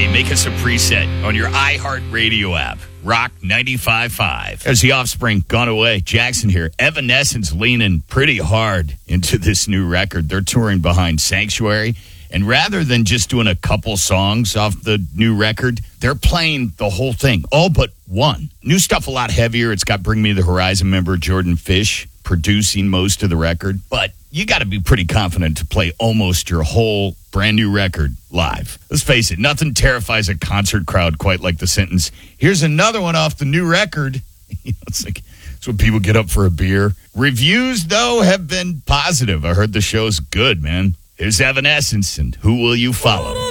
today. Make us a preset on your iHeartRadio app. Rock 95.5. As The Offspring, Gone Away. Jackson here. Evanescence leaning pretty hard into this new record. They're touring behind Sanctuary. And rather than just doing a couple songs off the new record, they're playing the whole thing, all but one. New stuff a lot heavier. It's got Bring Me the Horizon member Jordan Fish producing most of the record. But you got to be pretty confident to play almost your whole brand new record live. Let's face it, nothing terrifies a concert crowd quite like the sentence, "Here's another one off the new record." It's like, it's when people get up for a beer. Reviews, though, have been positive. I heard the show's good, man. Here's Evanescence, and Who Will You Follow?